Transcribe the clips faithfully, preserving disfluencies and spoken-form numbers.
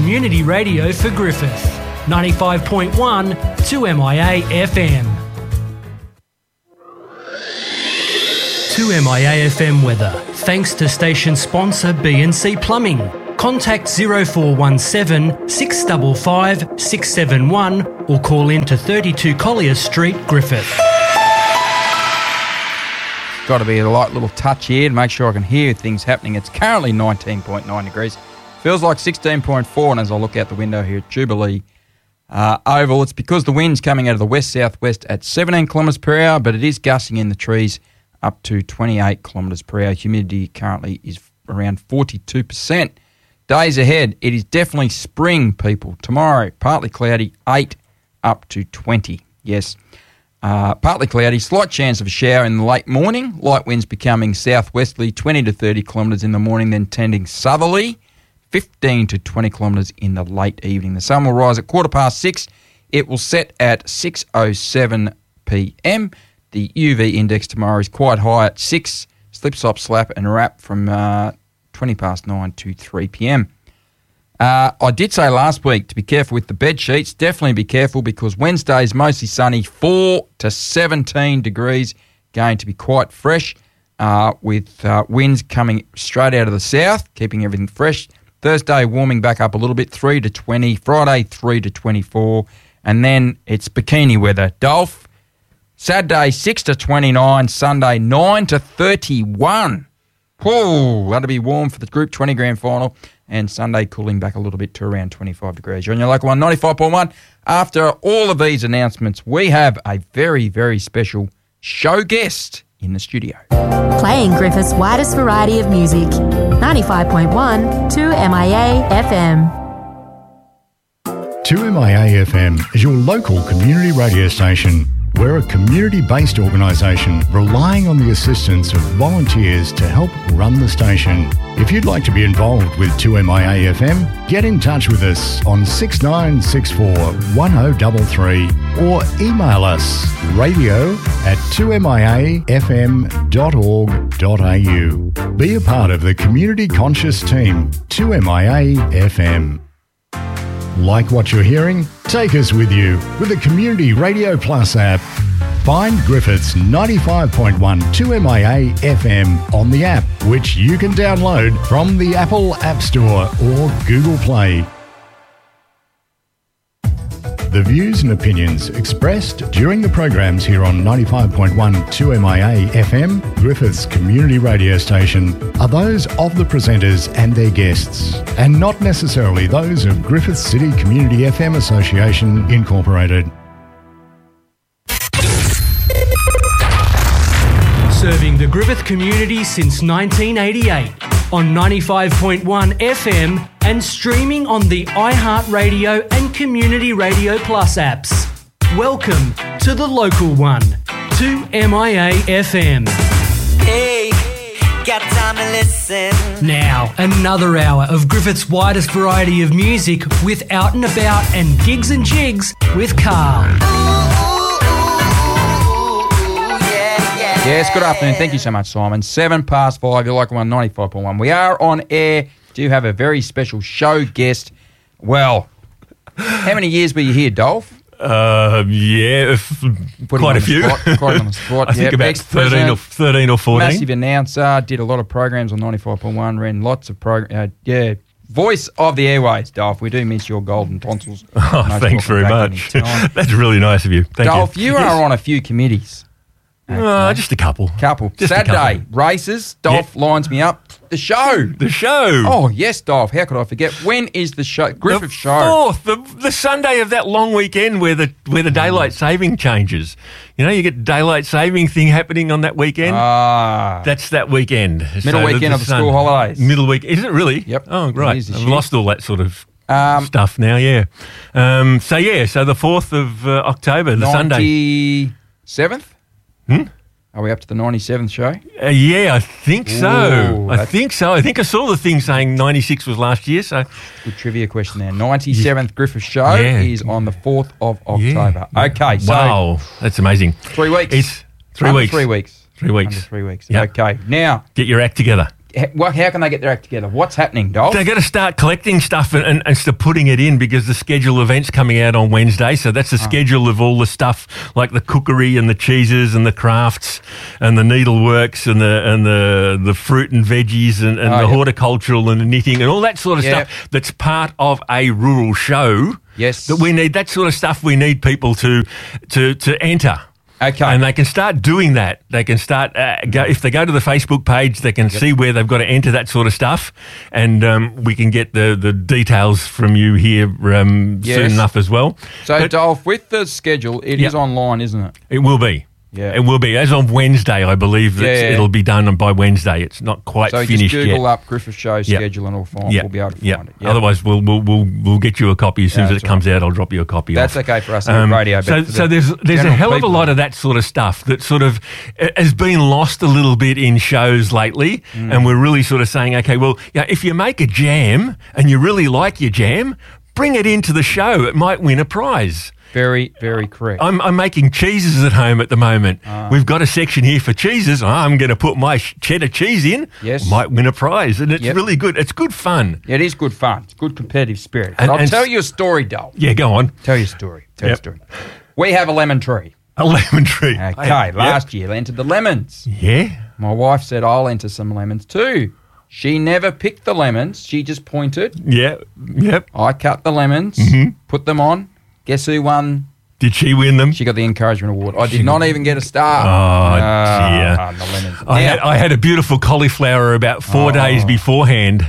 community radio for Griffith. ninety-five point one two M I A F M. two M I A F M weather, thanks to station sponsor B and C Plumbing. Contact zero four one seven, six five five, six seven one or call in to thirty-two Collier Street, Griffith. Got to be a light little touch here to make sure I can hear things happening. It's currently nineteen point nine degrees. Feels like sixteen point four, and as I look out the window here at Jubilee uh, Oval, it's because the wind's coming out of the west-southwest at seventeen kilometres per hour, but it is gusting in the trees up to twenty-eight kilometres per hour. Humidity currently is around forty-two percent. Days ahead, it is definitely spring, people. Tomorrow, partly cloudy, eight up to twenty. Yes. Uh, partly cloudy, slight chance of a shower in the late morning. Light winds becoming southwesterly, twenty to thirty kilometres in the morning, then tending southerly, fifteen to twenty kilometres in the late evening. The sun will rise at quarter past six. It will set at six oh seven p.m. The U V index tomorrow is quite high at six. Slip, slop, slap and wrap from uh, twenty past nine to three p.m. Uh, I did say last week to be careful with the bed sheets. Definitely be careful because Wednesday is mostly sunny, four to seventeen degrees, going to be quite fresh uh, with uh, winds coming straight out of the south, keeping everything fresh. Thursday warming back up a little bit, three to twenty. Friday, three to twenty-four. And then it's bikini weather. Dolph, Saturday, six to twenty-nine. Sunday, nine to thirty-one. Whoa, that'll be warm for the Group twenty Grand Final. And Sunday cooling back a little bit to around twenty-five degrees. You're on your local one, ninety-five point one. After all of these announcements, we have a very, very special show guest in the studio. Playing Griffith's widest variety of music. ninety-five point one, two M I A F M. two M I A F M is your local community radio station. We're a community-based organisation relying on the assistance of volunteers to help run the station. If you'd like to be involved with two M I A F M, get in touch with us on six nine six four, one oh three three or email us radio at two M I A F M dot org dot A U. Be a part of the community-conscious team, two M I A F M. Like what you're hearing? Take us with you with the Community Radio Plus app. Find Griffith's ninety-five point one two M I A F M on the app, which you can download from the Apple App Store or Google Play. The views and opinions expressed during the programs here on ninety-five point one two M I A F M, Griffith's community radio station, are those of the presenters and their guests, and not necessarily those of Griffith City Community F M Association Incorporated. Serving the Griffith community since nineteen eighty-eight on ninety-five point one F M and streaming on the iHeartRadio and Community Radio Plus apps. Welcome to the local one, two M I A F M. Hey, got time to listen. Now, another hour of Griffith's widest variety of music with Out and About and Gigs and Jigs with Carl. Yes, good afternoon. Thank you so much, Simon. Seven past five, you're local one, ninety-five point one. We are on air. Do have a very special show guest. Well, how many years were you here, Dolph? Uh, yeah, f- quite a few. Spot, quite on the spot. I think yep. about thirteen or, thirteen or fourteen. Massive announcer, did a lot of programs on ninety-five point one, ran lots of programs. Uh, yeah, voice of the airways, Dolph. We do miss your golden tonsils. Oh, Most thanks very much. That's really nice of you. Thank Dolph, you. you yes. are on a few committees. Okay. Uh, just a couple. Couple. Just Saturday, a couple. races. Dolph yep. lines me up. The show. The show. Oh, yes, Dolph. How could I forget? When is the show? Griffith the show. Fourth, the, the Sunday of that long weekend where the where the daylight saving changes. You know, you get daylight saving thing happening on that weekend. Ah. That's that weekend. Middle so weekend of the sun, school holidays. Middle week. Is it really? Yep. Oh, right. I've year. lost all that sort of um, stuff now, yeah. Um, so, yeah, so the fourth of uh, October, the Sunday. ninety-seventh? Hmm? Are we up to the ninety-seventh show? Uh, yeah, I think so. Ooh, I think so. I think I saw the thing saying ninety-six was last year. So, good trivia question there. ninety-seventh yeah. Griffith show yeah. is on the fourth of October. Yeah. Okay, so wow, that's amazing. Three weeks. It's three Under weeks. Three weeks. Three weeks. Under three weeks. Yep. Okay, now get your act together. What, how can they get their act together? What's happening, Dolph? They've got to start collecting stuff and, and, and start putting it in because the schedule event's coming out on Wednesday. So that's the Oh. schedule of all the stuff like the cookery and the cheeses and the crafts and the needleworks and the and the, the fruit and veggies and, and Oh, the yep. horticultural and the knitting and all that sort of Yep. stuff that's part of a rural show. Yes. That we need, that sort of stuff we need people to to to enter. Okay. And they can start doing that. They can start, uh, go, if they go to the Facebook page, they can see where they've got to enter that sort of stuff. And um, we can get the, the details from you here um, Yes. soon enough as well. So, But Dolph, with the schedule, it is Yep. online, isn't it? it will be. Yeah. It will be. As of Wednesday, I believe that Yeah. it'll be done by Wednesday. It's not quite So finished just Google yet. up Griffith Show schedule and we'll, find, Yep. we'll be able to Yep. find it. Yep. Otherwise, we'll, we'll we'll we'll get you a copy as soon Yeah, as it that's comes out. I'll drop you a copy. That's off. okay for us on the radio. But So, for so the there's there's a general hell of a people- lot of that sort of stuff that sort of uh, has been lost a little bit in shows lately, Mm. and we're really sort of saying, okay, well, yeah, if you make a jam and you really like your jam, bring it into the show. It might win a prize. Very, very correct. I'm, I'm making cheeses at home at the moment. Ah. We've got a section here for cheeses. I'm going to put my sh- cheddar cheese in. Yes. Might win a prize, and it's Yep. really good. It's good fun. It is good fun. It's good competitive spirit. And- And, I'll and tell s- you a story, Dolph. Yeah, go on. Tell you a story. Tell Yep. you a story. We have a lemon tree. A lemon tree. Okay, Yep. last year entered the lemons. Yeah. My wife said, I'll enter some lemons too. She never picked the lemons. She just pointed. Yeah. Yep. I cut the lemons, Mm-hmm. put them on. Guess who won? Did she win them? She got the encouragement award. I did not even get a star. Oh, Ah, dear. the lemons. I Now- had, I had a beautiful cauliflower about four Oh. days beforehand.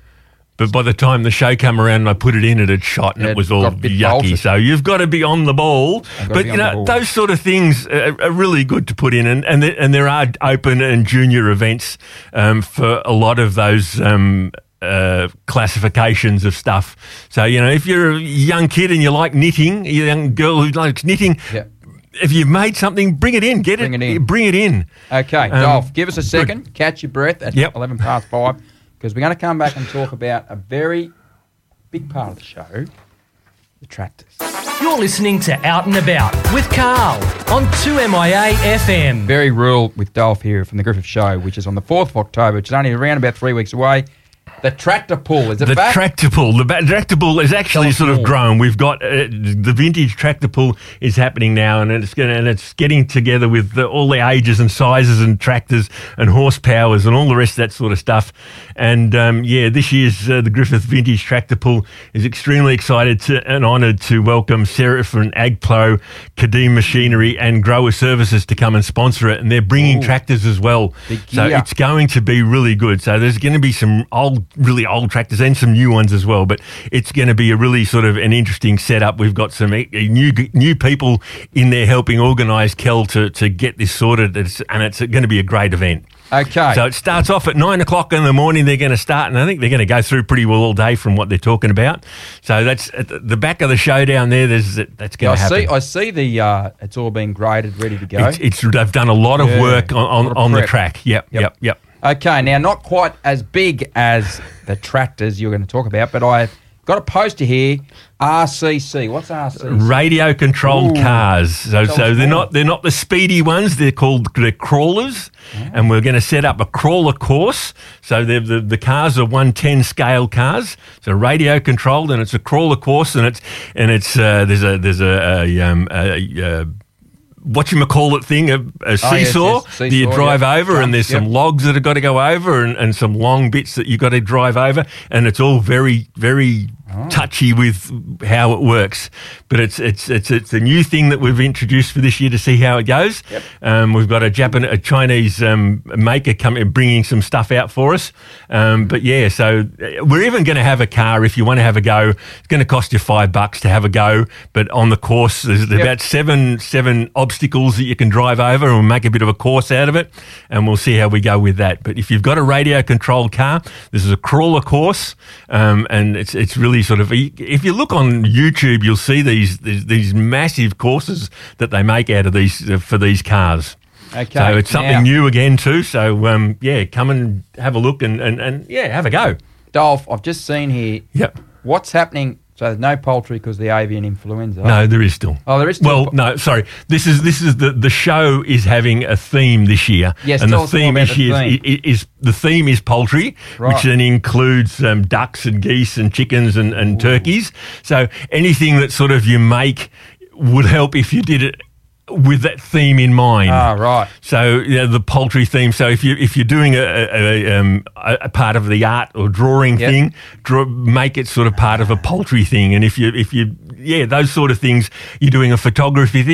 But by the time the show came around and I put it in, it had shot and Yeah, it was it all got a bit yucky. bolted. So you've got to be on the ball. I've gotta But, be you on the know, ball. those sort of things are, are really good to put in. And and, there, and there are open and junior events um, for a lot of those um, uh, classifications of stuff. So, you know, if you're a young kid and you like knitting, a young girl who likes knitting, Yeah. if you've made something, bring it in. Get Bring it, it in. Bring it in. Okay, Um, Dolph, give us a second. Catch your breath at Yep. eleven past five, because we're going to come back and talk about a very big part of the show, the tractors. You're listening to Out and About with Carl on two M I A F M. Very rural with Dolph here from the Griffith Show, which is on the fourth of October, which is only around about three weeks away. The tractor pull, is it The back? tractor pull, the ba- tractor pull is actually Tell us sort of more. grown. We've got uh, the vintage tractor pull is happening now, and it's going and it's getting together with the, all the ages and sizes and tractors and horsepowers and all the rest of that sort of stuff. And um, yeah, this year's uh, the Griffith Vintage Tractor Pull is extremely excited to, and honoured to welcome Seraphim AgPro, Kadim Machinery, and Grower Services to come and sponsor it. And they're bringing Ooh. tractors as well, Big so gear. it's going to be really good. So there's going to be some old, really old tractors and some new ones as well. But it's going to be a really sort of an interesting setup. We've got some e- new new people in there helping organise Kel to to get this sorted, it's, and it's going to be a great event. Okay. So it starts off at nine o'clock in the morning. They're going to start, and I think they're going to go through pretty well all day from what they're talking about. So that's at the- the back of the show down there. There's that's Yeah, going I to happen. see. I see the. Uh, it's all been graded, ready to go. It's, it's they've done a lot of Yeah, work on a lot on, of on the prep. track. Yep, Yep. yep, yep. Okay, now not quite as big as the tractors you're going to talk about, but I've got a poster here. R C C. What's R C C? Radio controlled Ooh. cars. So, Tell so us they're more. not they're not the speedy ones. They're called they're crawlers, and we're going to set up a crawler course. So they're, the the cars are one ten scale cars. So radio controlled, and it's a crawler course, and it's and it's uh, there's a there's a, a, um, a, a what you call it thing, a, a Oh, yes, seesaw yes, that you seesaw, drive yep. over, and there's Jumps, some yep. logs that have got to go over, and, and some long bits that you've got to drive over, and it's all very, very Oh. touchy with how it works. But it's it's it's it's a new thing that we've introduced for this year to see how it goes. Yep. Um, we've got a Japan, a Chinese um, maker coming, bringing some stuff out for us. Um, but yeah, so uh, we're even going to have a car if you want to have a go. It's going to cost you five bucks to have a go. But on the course, there's Yep. about seven seven obstacles that you can drive over, and we'll make a bit of a course out of it, and we'll see how we go with that. But if you've got a radio controlled car, this is a crawler course, um, and it's it's really sort of, if you look on YouTube, you'll see these these, these massive courses that they make out of these uh, for these cars. Okay. So it's something now, new again too. So um, yeah, come and have a look and, and, and yeah, have a go. Dolph, I've just seen here. Yep. What's happening So there's no poultry because the avian influenza. No, there is still. Oh, there is still. Well, no, sorry. This is this is the the show is having a theme this year. Yes, and tell the us more theme about this the year theme. is, is the theme is poultry, Right. which then includes um, ducks and geese and chickens and, and turkeys. So anything that sort of you make would help if you did it with that theme in mind. Ah, right. So you know, the poultry theme. So if you if you're doing a, a, a, um, a, a part of the art or drawing Yep. thing, draw, make it sort of part of a poultry thing. And if you if you yeah those sort of things, you're doing a photography thing.